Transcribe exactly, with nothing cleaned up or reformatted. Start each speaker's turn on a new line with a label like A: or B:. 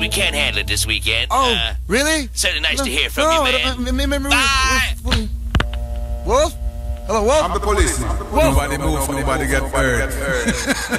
A: We can't handle it this weekend.
B: Oh,
A: uh,
B: really?
A: Certainly nice
B: no,
A: to hear from
B: no,
A: you, man.
B: Uh, me, me, me,
A: Bye.
B: Wolf? Hello, Wolf?
C: I'm the policeman.
B: Wolf.
C: Nobody move, nobody get hurt.